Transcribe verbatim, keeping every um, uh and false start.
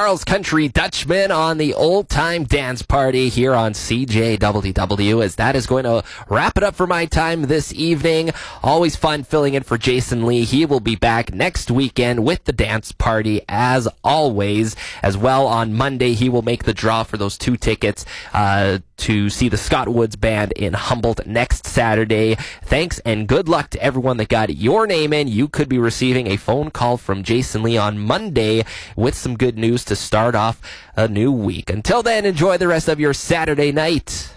Charles Country Dutchman on the Old Time Dance Party here on C J W W, as that is going to wrap it up for my time this evening. Always fun filling in for Jason Lee. He will be back next weekend with the dance party as always. As well, on Monday, he will make the draw for those two tickets uh, to see the Scott Woods Band in Humboldt next Saturday. Thanks and good luck to everyone that got your name in. You could be receiving a phone call from Jason Lee on Monday with some good news to start off a new week. Until then, enjoy the rest of your Saturday night.